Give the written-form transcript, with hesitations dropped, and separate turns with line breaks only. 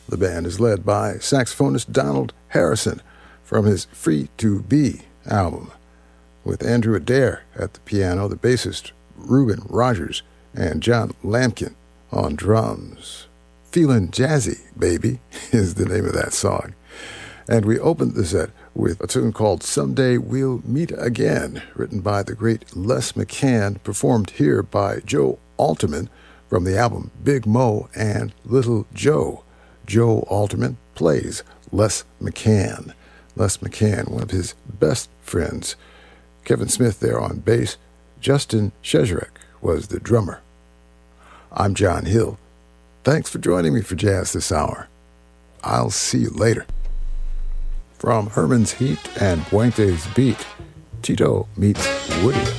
The band is led by saxophonist Donald Harrison from his Free to Be album, with Andrew Adair at the piano, the bassist Reuben Rogers, and John Lampkin on drums. Feelin' Jazzy, Baby is the name of that song. And we opened the set with a tune called Someday We'll Meet Again, written by the great Les McCann, performed here by Joe Alterman from the album Big Mo and Little Joe. Joe Alterman plays Les McCann. Les McCann, one of his best friends. Kevin Smith there on bass. Justin Shezarek was the drummer. I'm John Hill. Thanks for joining me for Jazz this hour. I'll see you later. From Herman's Heat and Puente's Beat, Tito meets Woody.